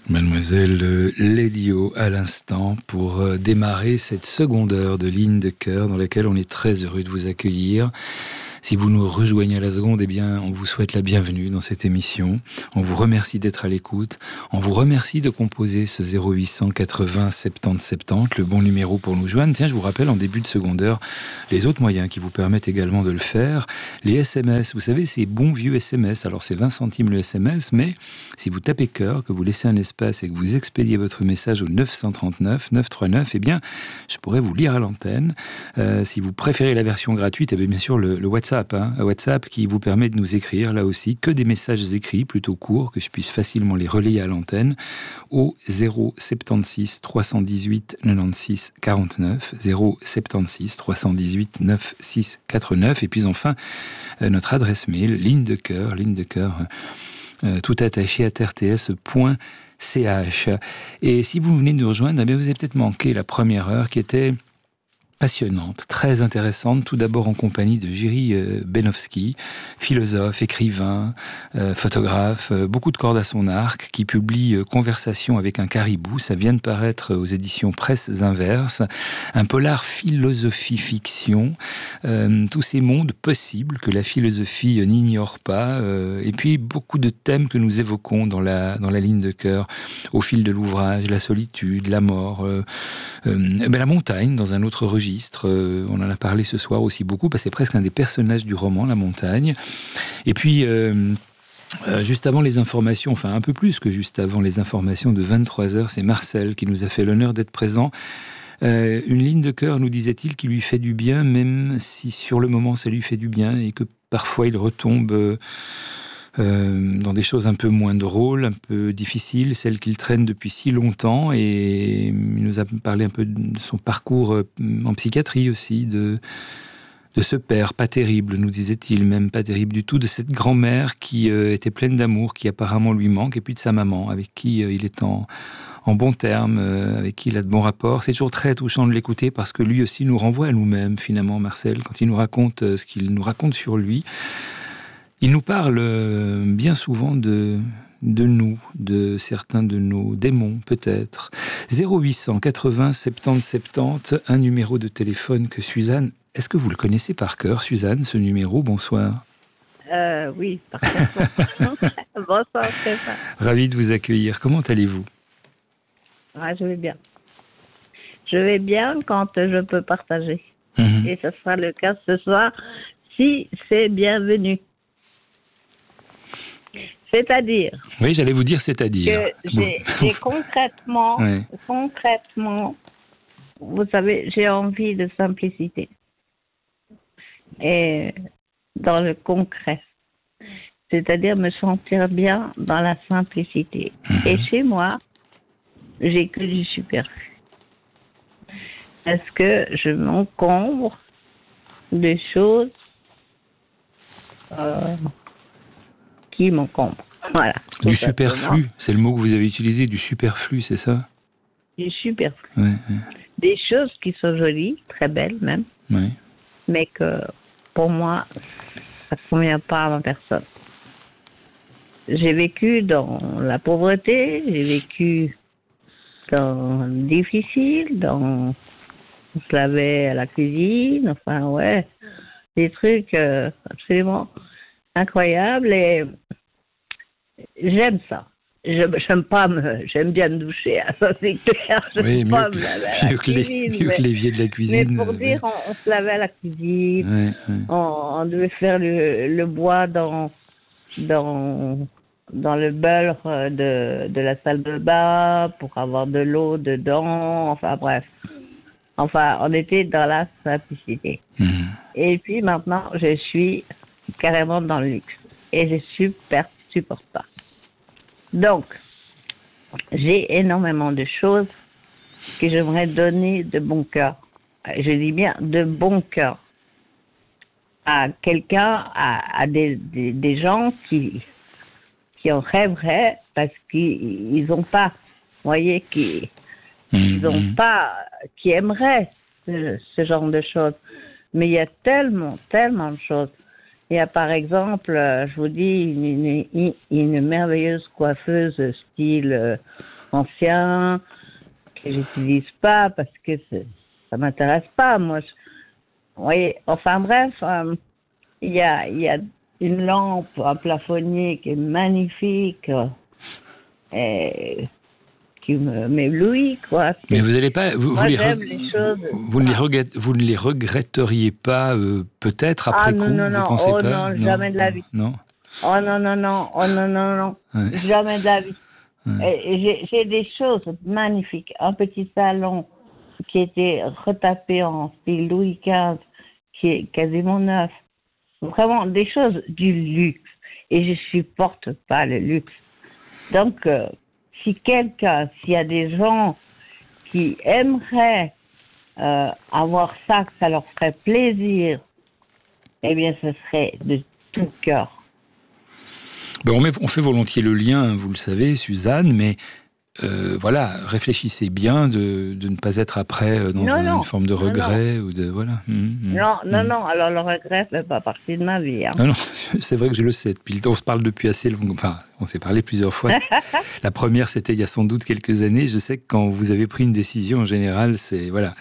Mademoiselle Lady O à l'instant pour démarrer cette seconde heure de Ligne de Cœur dans laquelle on est très heureux de vous accueillir. Si vous nous rejoignez à la seconde, eh bien, on vous souhaite la bienvenue dans cette émission. On vous remercie d'être à l'écoute. On vous remercie de composer ce 0800 80 70 70, le bon numéro pour nous joindre. Tiens, je vous rappelle en début de seconde heure les autres moyens qui vous permettent également de le faire. Les SMS, vous savez, ces bons vieux SMS. Alors, c'est 20 centimes le SMS, mais si vous tapez cœur, que vous laissez un espace et que vous expédiez votre message au 939 939, eh bien, je pourrais vous lire à l'antenne. Si vous préférez la version gratuite, eh bien sûr, le WhatsApp, WhatsApp qui vous permet de nous écrire, là aussi, que des messages écrits, plutôt courts, que je puisse facilement les relayer à l'antenne, au 076 318 96 49, 076 318 96 49, et puis enfin, notre adresse mail, ligne de cœur, tout attaché à rts.ch. Et si vous venez de nous rejoindre, eh bien vous avez peut-être manqué la première heure qui était passionnante, très intéressante, tout d'abord en compagnie de Jiří Benovský, philosophe, écrivain, photographe, beaucoup de cordes à son arc, qui publie Conversation avec un caribou. Ça vient de paraître aux éditions Presses Inverses, un polar philosophie-fiction, tous ces mondes possibles que la philosophie n'ignore pas, et puis beaucoup de thèmes que nous évoquons dans la ligne de cœur, au fil de l'ouvrage, la solitude, la mort, la montagne, dans un autre registre. On en a parlé ce soir aussi beaucoup, parce que c'est presque un des personnages du roman, la montagne. Et puis, juste avant les informations, enfin un peu plus que juste avant les informations de 23h, c'est Marcel qui nous a fait l'honneur d'être présent. Une ligne de cœur, nous disait-il, qui lui fait du bien, même si sur le moment ça lui fait du bien, et que parfois il retombe dans des choses un peu moins drôles, un peu difficiles, celles qu'il traîne depuis si longtemps. Et il nous a parlé un peu de son parcours en psychiatrie aussi, de ce père pas terrible, nous disait-il, même pas terrible du tout, de cette grand-mère qui était pleine d'amour, qui apparemment lui manque, et puis de sa maman, avec qui il est en bons termes, avec qui il a de bons rapports. C'est toujours très touchant de l'écouter, parce que lui aussi nous renvoie à nous-mêmes, finalement, Marcel, quand il nous raconte ce qu'il nous raconte sur lui. Il nous parle bien souvent de nous, de certains de nos démons, peut-être. 0800 80 70 70, un numéro de téléphone que Suzanne... Est-ce que vous le connaissez par cœur, Suzanne, ce numéro? Bonsoir. Oui, par cœur. Bonsoir, Stéphane. Ravi de vous accueillir. Comment allez-vous? Je vais bien. Je vais bien quand je peux partager. Et ce sera le cas ce soir, si c'est bienvenu. C'est-à-dire... Oui, j'allais vous dire c'est-à-dire. J'ai concrètement, vous savez, j'ai envie de simplicité. Et dans le concret. C'est-à-dire me sentir bien dans la simplicité. Et chez moi, j'ai que du superflu. Parce que je m'encombre de choses qui m'encombrent. Voilà. Du superflu, c'est le mot que vous avez utilisé, du superflu, c'est ça? Du superflu. Ouais. Des choses qui sont jolies, très belles même, mais que pour moi, ça ne convient pas à ma personne. J'ai vécu dans la pauvreté, j'ai vécu dans le difficile, on se lavait à la cuisine, des trucs absolument incroyables, et j'aime ça. J'aime bien me doucher, ça c'est clair. Oui, mieux que l'évier de la cuisine. Mais pour dire, on se lavait à la cuisine, on devait faire le bois dans le beurre de la salle de bain pour avoir de l'eau dedans, on était dans la simplicité. Et puis maintenant, je suis carrément dans le luxe. Et je supporte pas. Donc, j'ai énormément de choses que j'aimerais donner de bon cœur. Je dis bien de bon cœur. À quelqu'un, à des gens qui en rêveraient parce qu'ils n'ont pas, vous voyez, qui aimeraient ce genre de choses. Mais il y a tellement de choses. Il y a par exemple, je vous dis, une merveilleuse coiffeuse style anciens que j'utilise pas parce que ça m'intéresse pas. Moi, vous voyez, enfin bref, il y a une lampe, un plafonnier qui est magnifique et qui m'éblouit, quoi. Mais vous n'allez pas, moi, j'aime les choses. Vous ne les regretteriez pas peut-être après coup, vous pensez pas? Non, jamais de la vie. Non. Oh non, Ouais. jamais de la vie. Ouais. Et j'ai des choses magnifiques. Un petit salon qui était retapé en style Louis XV, qui est quasiment neuf. Vraiment des choses du luxe. Et je supporte pas le luxe. Donc, s'il y a des gens qui aimeraient avoir ça, que ça leur ferait plaisir, eh bien, ce serait de tout cœur. Ben on fait volontiers le lien, vous le savez, Suzanne, mais voilà, réfléchissez bien de ne pas être après dans une forme de regret ou de voilà. Non. Alors le regret fait pas partie de ma vie. Hein. Non, c'est vrai que je le sais. On se parle depuis assez longtemps. Enfin, on s'est parlé plusieurs fois. La première, c'était il y a sans doute quelques années. Je sais que quand vous avez pris une décision, en général, c'est voilà.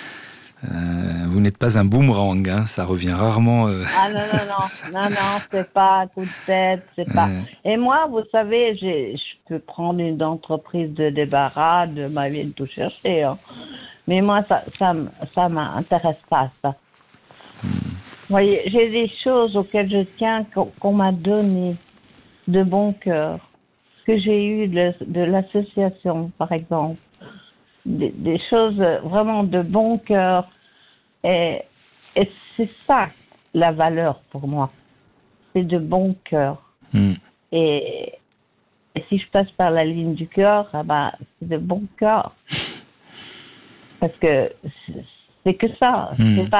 Vous n'êtes pas un boomerang, hein, ça revient rarement. Ah non, c'est pas un coup de tête, c'est pas. Et moi, vous savez, je peux prendre une entreprise de débarras de ma vie de tout chercher, hein. Mais moi, ça m'intéresse pas, ça. Vous voyez, j'ai des choses auxquelles je tiens qu'on m'a donné de bon cœur, que j'ai eu de l'association, par exemple. Des choses vraiment de bon cœur. Et c'est ça, la valeur pour moi. C'est de bon cœur. Et si je passe par la ligne du cœur, c'est de bon cœur. Parce que c'est que ça.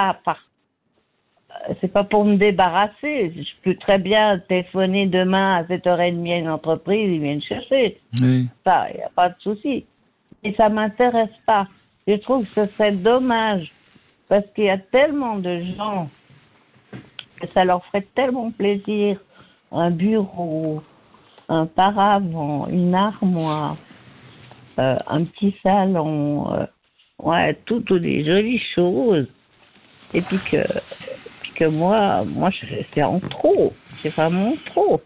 C'est pas pour me débarrasser. Je peux très bien téléphoner demain à 7h30 à une entreprise, ils viennent chercher. Oui. Ça, il n'y a pas de souci. Et ça m'intéresse pas. Je trouve que ce serait dommage parce qu'il y a tellement de gens que ça leur ferait tellement plaisir. Un bureau, un paravent, une armoire, un petit salon, toutes des jolies choses. Et puis que moi, c'est en trop. C'est vraiment trop.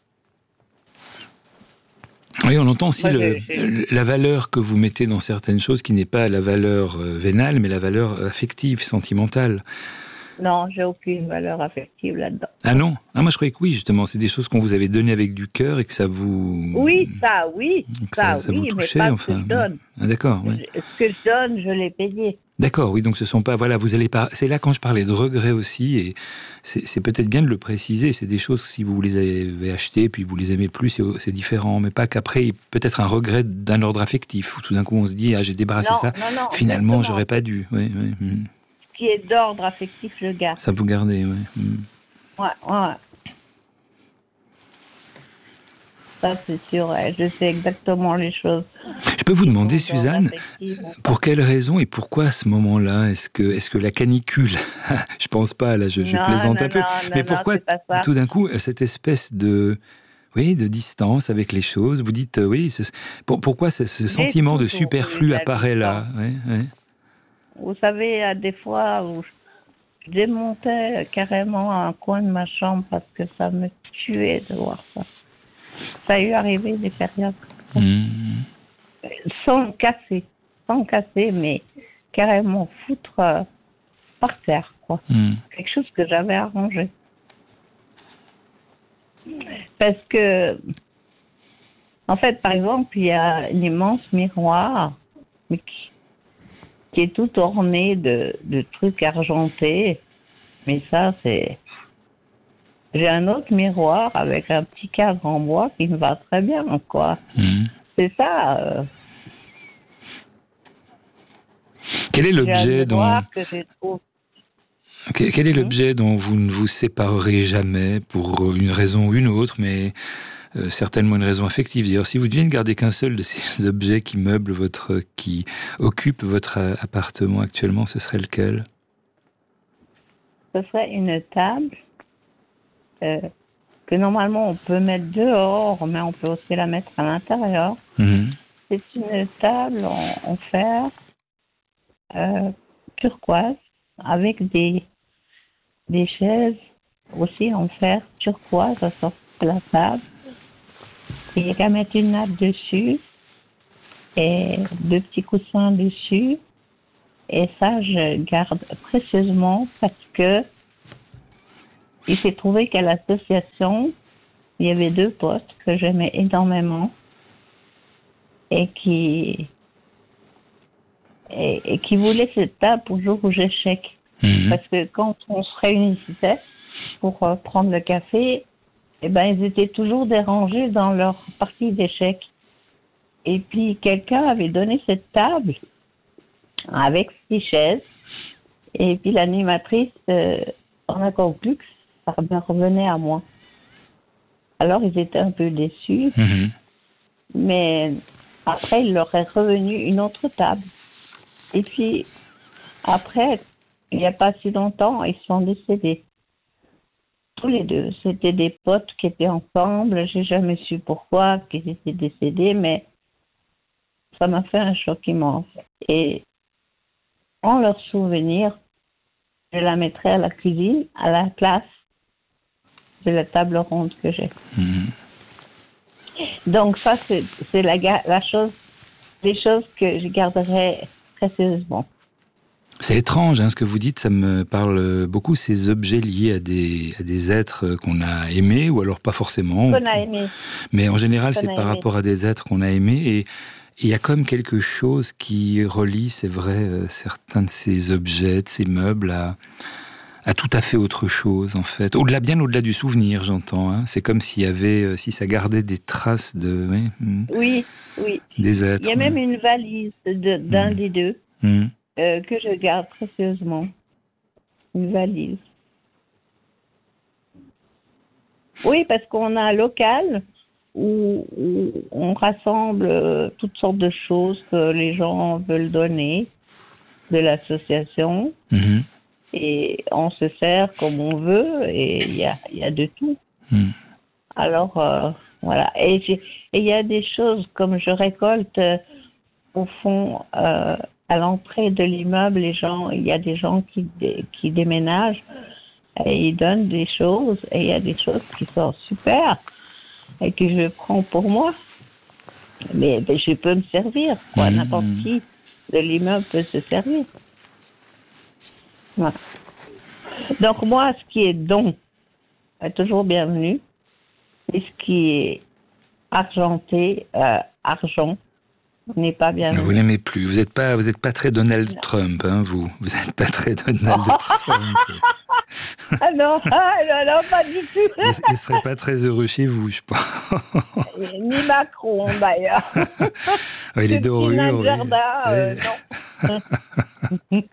Oui, on entend aussi la valeur que vous mettez dans certaines choses qui n'est pas la valeur vénale, mais la valeur affective, sentimentale. Non, j'ai aucune valeur affective là-dedans. Ah non? Ah, moi je croyais que oui, justement. C'est des choses qu'on vous avait données avec du cœur et que ça vous... Oui, ça oui. Ça vous touchait, mais pas enfin. Ce que je donne. Ah, d'accord, oui. Ce que je donne, je l'ai payé. D'accord, oui, donc ce sont pas... Voilà, vous allez pas... C'est là quand je parlais de regret aussi, et c'est peut-être bien de le préciser. C'est des choses, si vous les avez achetées, puis vous les aimez plus, c'est différent. Mais pas qu'après, peut-être un regret d'un ordre affectif, où tout d'un coup on se dit, j'ai débarrassé ça, finalement, exactement. j'aurais pas dû. Oui. Ce qui est d'ordre affectif, je garde. Ça vous gardez, oui. Ouais. Ça, c'est sûr, je sais exactement les choses. Je peux vous demander, Suzanne, pour quelle raison et pourquoi à ce moment-là? Est-ce que la canicule, je pense pas, là, je plaisante un peu, mais pourquoi tout d'un coup, cette espèce de distance avec les choses? Vous dites, pourquoi ce sentiment de superflu apparaît là? Vous savez, des fois où je démontais carrément un coin de ma chambre parce que ça me tuait de voir ça. Ça a eu arrivé des périodes sans casser, mais carrément foutre par terre, quoi. Quelque chose que j'avais arrangé. Parce que, en fait, par exemple, il y a un immense miroir mais qui est tout orné de trucs argentés. Mais ça, c'est... J'ai un autre miroir avec un petit cadre en bois qui me va très bien, quoi. C'est ça. Quel est l'objet Quel est l'objet dont vous ne vous séparerez jamais pour une raison ou une autre, mais certainement une raison affective? D'ailleurs, si vous deviez ne garder qu'un seul de ces objets qui occupent votre appartement actuellement, ce serait lequel? Ce serait une table que normalement on peut mettre dehors, mais on peut aussi la mettre à l'intérieur. C'est c'est une table en fer turquoise avec des chaises aussi en fer turquoise à sortir de la table. Il y a qu'à mettre une nappe dessus et 2 petits coussins dessus. Et ça, je garde précieusement parce que il s'est trouvé qu'à l'association, il y avait 2 potes que j'aimais énormément et qui voulaient cette table pour jour où j'échec. Parce que quand on se réunissait pour prendre le café, eh ben, ils étaient toujours dérangés dans leur partie d'échecs. Et puis, quelqu'un avait donné cette table avec 6 chaises. Et puis, l'animatrice, on a conclu que ça me revenait à moi. Alors, ils étaient un peu déçus. Mais après, il leur est revenu une autre table. Et puis, après, il n'y a pas si longtemps, ils sont décédés. Tous les 2. C'était des potes qui étaient ensemble. J'ai jamais su pourquoi qu'ils étaient décédés, mais ça m'a fait un choc immense. Et en leur souvenir, je la mettrai à la cuisine, à la place de la table ronde que j'ai. Donc ça, c'est la chose, les choses que je garderai précieusement. C'est étrange, hein, ce que vous dites, ça me parle beaucoup, ces objets liés à des êtres qu'on a aimés, ou alors pas forcément. Qu'on a aimés. Mais en général, c'est par rapport à des êtres qu'on a aimés, et il y a comme quelque chose qui relie, c'est vrai, certains de ces objets, de ces meubles à tout à fait autre chose, en fait. Bien au-delà du souvenir, j'entends. Hein. C'est comme s'il y avait, si ça gardait des traces de... Oui. Des êtres. Il y a même une valise d'un des 2 que je garde précieusement. Une valise. Oui, parce qu'on a un local où on rassemble toutes sortes de choses que les gens veulent donner de l'association. Et on se sert comme on veut et il y a de tout. Alors, voilà. Et il y a des choses comme je récolte au fond, à l'entrée de l'immeuble, il y a des gens qui déménagent et ils donnent des choses et il y a des choses qui sont super et que je prends pour moi. Mais je peux me servir, quoi. N'importe qui de l'immeuble peut se servir. Voilà. Donc moi, ce qui est don est toujours bienvenu. Et ce qui est argenté, argent, n'est pas bienvenu. Vous n'aimez plus. Vous n'êtes pas très Donald Trump, hein, vous. Vous n'êtes pas très Donald Trump. Ah non, pas du tout. Il ne serait pas très heureux chez vous, je pense. Ni Macron, d'ailleurs. Oui, les dorures. Oui. Non.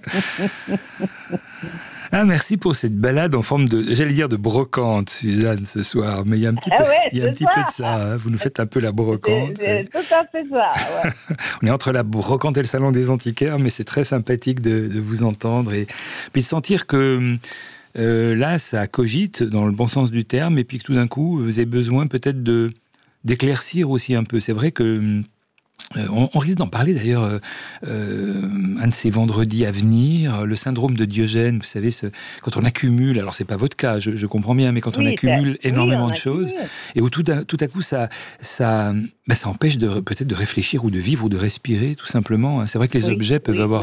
Ah, merci pour cette balade en forme de brocante, Suzanne, ce soir. Mais il y a un petit peu de ça. Hein. Vous nous faites un peu la brocante. C'est tout à fait ça, ouais. On est entre la brocante et le salon des antiquaires, mais c'est très sympathique de vous entendre et puis de sentir que là, ça cogite dans le bon sens du terme, et puis que tout d'un coup, vous avez besoin peut-être d'éclaircir aussi un peu. C'est vrai que on risque d'en parler d'ailleurs un de ces vendredis à venir, le syndrome de Diogène, vous savez, quand on accumule, alors c'est pas votre cas, je comprends bien, mais quand on accumule énormément de choses, et où tout à coup ça empêche peut-être de réfléchir ou de vivre ou de respirer, tout simplement. C'est vrai que les objets peuvent avoir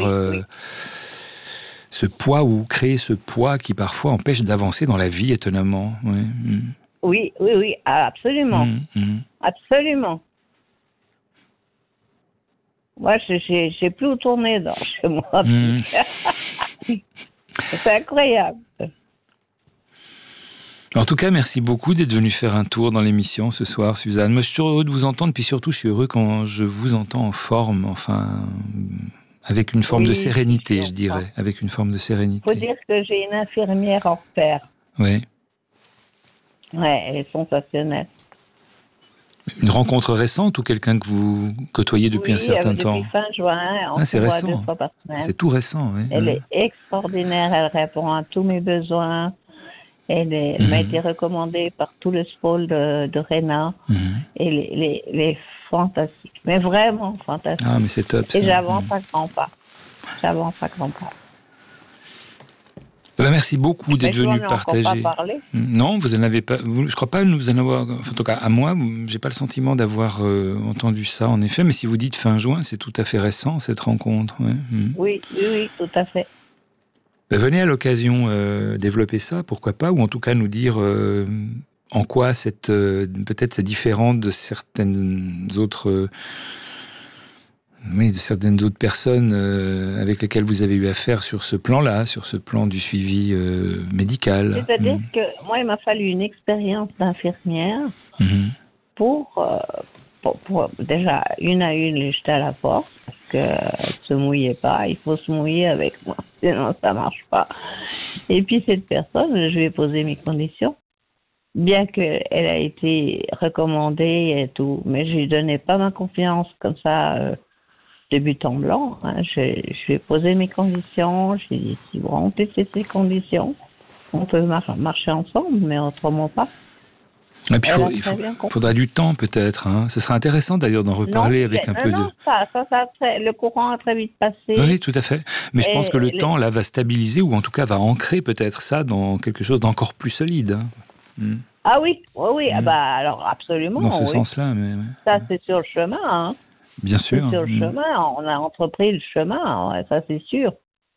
ce poids ou créer ce poids qui parfois empêche d'avancer dans la vie, étonnamment. Oui, absolument. Absolument. Moi, je sais plus où tourner chez moi. C'est incroyable. En tout cas, merci beaucoup d'être venu faire un tour dans l'émission ce soir, Suzanne. Moi, je suis heureux de vous entendre, puis surtout, je suis heureux quand je vous entends en forme, enfin, avec une forme de sérénité, je dirais, avec une forme de sérénité. Il faut dire que j'ai une infirmière hors pair. Oui. Ouais, elle est sensationnelle. Une rencontre récente ou quelqu'un que vous côtoyez depuis un certain temps? Depuis fin juin, on se voit 2 fois par semaine. C'est tout récent, oui. Elle est extraordinaire, elle répond à tous mes besoins. Elle m'a été recommandée par tout le SPOL de Réna. Et les fantastiques. Mais vraiment fantastiques. Ah, mais c'est top. Et j'avance à grands pas. Merci beaucoup d'être venu partager. Encore pas parlé. Non, vous en avez pas. Je crois pas nous en avoir. En tout cas, à moi, j'ai pas le sentiment d'avoir entendu ça en effet. Mais si vous dites fin juin, c'est tout à fait récent cette rencontre. Ouais. Oui, tout à fait. Venez à l'occasion développer ça, pourquoi pas, ou en tout cas nous dire en quoi peut-être c'est différent de certaines autres. Oui, de certaines autres personnes avec lesquelles vous avez eu affaire sur ce plan-là, sur ce plan du suivi médical. C'est-à-dire que moi, il m'a fallu une expérience d'infirmière pour déjà, une à une, les jeter à la porte, parce qu'elle ne se mouillait pas. Il faut se mouiller avec moi, sinon ça ne marche pas. Et puis cette personne, je lui ai posé mes conditions, bien qu'elle a été recommandée et tout, mais je lui donnais pas ma confiance comme ça. De but en blanc, je lui ai posé mes conditions, j'ai dit si vous remplissez ces conditions, on peut marcher ensemble, mais autrement pas. Et puis il faudra du temps peut-être. Ce sera intéressant d'ailleurs d'en reparler avec un peu de... Le courant a très vite passé. Oui, tout à fait. Mais je pense que le temps là va stabiliser ou en tout cas va ancrer peut-être ça dans quelque chose d'encore plus solide. Ah oui. Alors absolument. Dans ce sens-là. Mais... Ça c'est sur le chemin. Bien sûr. Sur le chemin, on a entrepris le chemin, ça c'est sûr.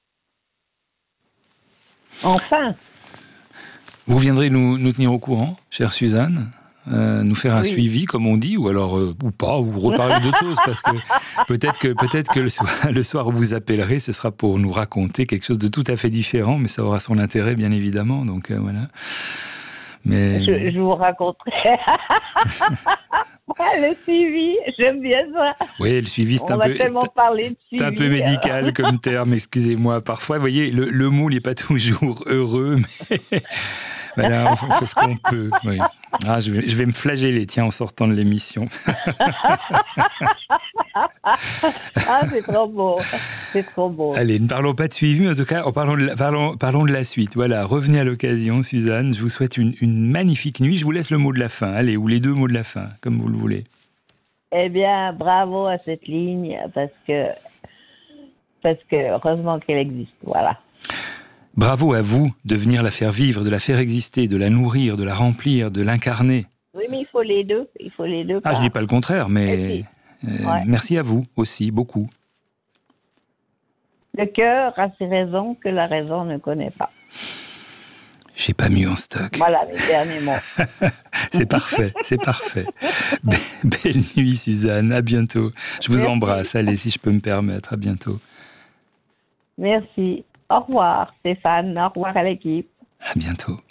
Enfin. Vous viendrez nous tenir au courant, chère Suzanne, nous faire un suivi, comme on dit, ou alors ou pas, ou reparler d'autres choses, parce que peut-être que le soir où vous appellerez, ce sera pour nous raconter quelque chose de tout à fait différent, mais ça aura son intérêt, bien évidemment. Donc voilà. Mais je vous raconterai. Le suivi, j'aime bien ça. Oui, le suivi, c'est un peu médical comme terme, excusez-moi. Parfois, vous voyez, le mot n'est pas toujours heureux, mais voilà, on fait ce qu'on peut. Oui. Ah, je vais me flageller, tiens, en sortant de l'émission. C'est trop beau. C'est trop beau. Allez, ne parlons pas de suivi, mais en tout cas, parlons de la suite. Voilà, revenez à l'occasion, Suzanne. Je vous souhaite une magnifique nuit. Je vous laisse le mot de la fin, allez, ou les deux mots de la fin, comme vous le voulez. Eh bien, bravo à cette ligne, parce que heureusement qu'elle existe, voilà. Bravo à vous de venir la faire vivre, de la faire exister, de la nourrir, de la remplir, de l'incarner. Oui, mais il faut les deux. Ah, je dis pas le contraire, mais merci à vous aussi, beaucoup. Le cœur a ses raisons que la raison ne connaît pas. J'ai pas mieux en stock. Voilà les derniers mots. C'est parfait. Belle nuit, Suzanne. À bientôt. Je vous embrasse. Allez, si je peux me permettre. À bientôt. Merci. Au revoir, Stéphane. Au revoir à l'équipe. À bientôt.